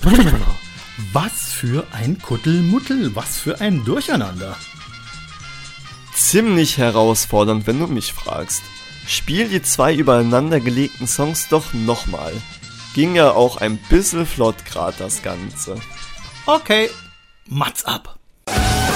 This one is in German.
Was für ein Kuddelmuddel, was für ein Durcheinander. Ziemlich herausfordernd, wenn du mich fragst. Spiel die 2 übereinander gelegten Songs doch nochmal. Ging ja auch ein bisschen flott grad das Ganze. Okay, Mats ab.